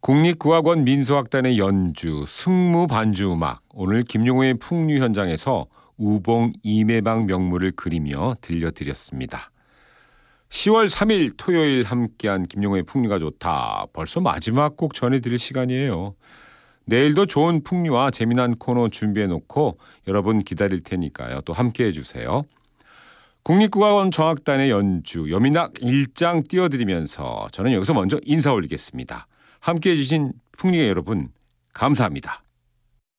국립국악원 민소악단의 연주, 승무 반주 음악. 오늘 김용호의 풍류 현장에서 우봉 이매방 명물을 그리며 들려드렸습니다. 10월 3일 토요일 함께한 김용호의 풍류가 좋다. 벌써 마지막 곡 전해드릴 시간이에요. 내일도 좋은 풍류와 재미난 코너 준비해놓고 여러분 기다릴 테니까요. 또 함께해 주세요. 국립국악원 정악단의 연주, 여민악 1장 띄워드리면서 저는 여기서 먼저 인사 올리겠습니다. 함께해 주신 풍류의 여러분 감사합니다.